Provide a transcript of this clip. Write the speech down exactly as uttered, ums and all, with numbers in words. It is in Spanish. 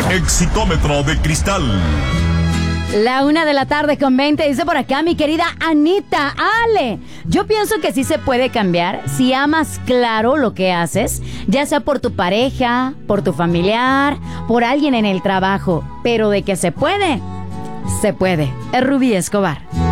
Exitómetro de cristal. La una de la tarde con veinte, dice por acá mi querida Anita. Ale, yo pienso que sí se puede cambiar si amas claro lo que haces, ya sea por tu pareja, por tu familiar, por alguien en el trabajo, pero de que se puede, se puede. Es Rubí Escobar.